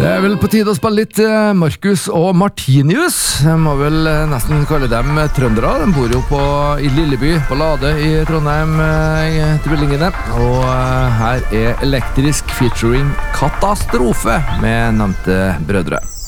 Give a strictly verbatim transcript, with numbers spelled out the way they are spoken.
Det er vel på tide å spille litt Markus og Martinius. Jeg må vel nesten kalle dem trøndere. De bor jo på, i Lilleby, på Lade i Trondheim, i tvillingene. Og her er Elektrisk featuring Katastrofe med nevnte brødre.